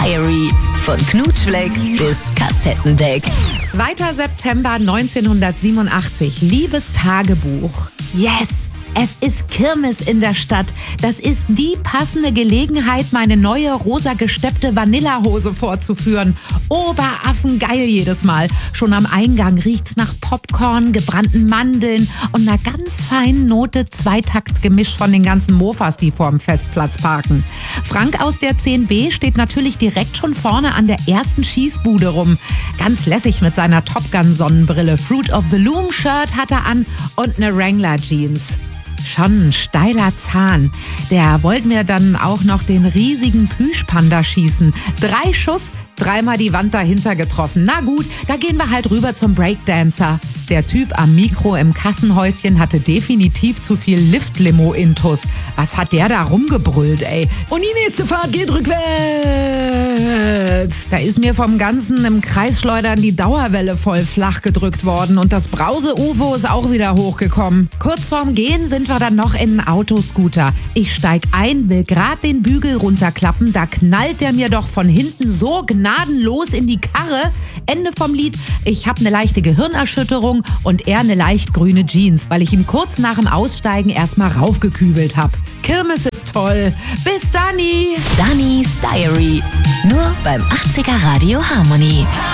Diary. Von Knutschfleck bis Kassettendeck. 2. September 1987. Liebes Tagebuch. Yes! Es ist Kirmes in der Stadt. Das ist die passende Gelegenheit, meine neue rosa gesteppte Vanillahose vorzuführen. Oberaffengeil jedes Mal. Schon am Eingang riecht's nach Popcorn, gebrannten Mandeln und einer ganz feinen Note Zweitaktgemisch von den ganzen Mofas, die vorm Festplatz parken. Frank aus der 10b steht natürlich direkt schon vorne an der ersten Schießbude rum. Ganz lässig mit seiner Top Gun Sonnenbrille. Fruit of the Loom Shirt hat er an und eine Wrangler Jeans. Schon ein steiler Zahn. Der wollte mir dann auch noch den riesigen Plüschpanda schießen. 3 Schuss, 3-mal die Wand dahinter getroffen. Na gut, da gehen wir halt rüber zum Breakdancer. Der Typ am Mikro im Kassenhäuschen hatte definitiv zu viel Lift-Limo-Intus. Was hat der da rumgebrüllt, ey? Und die nächste Fahrt geht rückwärts. Da ist mir vom Ganzen im Kreisschleudern die Dauerwelle voll flach gedrückt worden und das Brause-UFO ist auch wieder hochgekommen. Kurz vorm Gehen sind wir dann noch in einen Autoscooter. Ich steig ein, will grad den Bügel runterklappen, da knallt der mir doch von hinten so gnadenlos in die Karre. Ende vom Lied, ich hab eine leichte Gehirnerschütterung und er eine leicht grüne Jeans, weil ich ihm kurz nach dem Aussteigen erstmal raufgekübelt hab. Kirmes ist toll. Bis Dani! Dannys Diary. Nur beim 80er Radio Harmony.